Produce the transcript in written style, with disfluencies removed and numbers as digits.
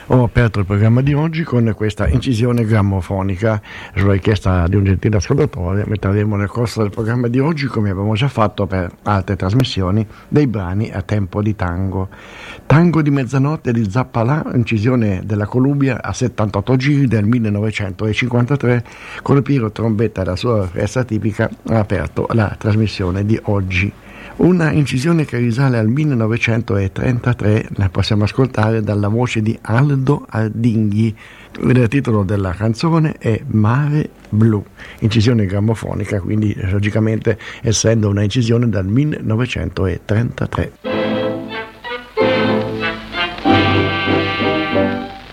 Ho aperto il programma di oggi con questa incisione grammofonica su richiesta di un gentile ascoltatore. Metteremo nel corso del programma di oggi, come abbiamo già fatto per altre trasmissioni, dei brani a tempo di tango. Tango di mezzanotte di Zappalà, incisione della Columbia a 78 giri del 1953, con il Piro Trombetta e la sua orchestra tipica ha aperto la trasmissione di oggi. Una incisione che risale al 1933, la possiamo ascoltare dalla voce di Aldo Ardinghi. Il titolo della canzone è Mare Blu, incisione grammofonica, quindi logicamente essendo una incisione dal 1933.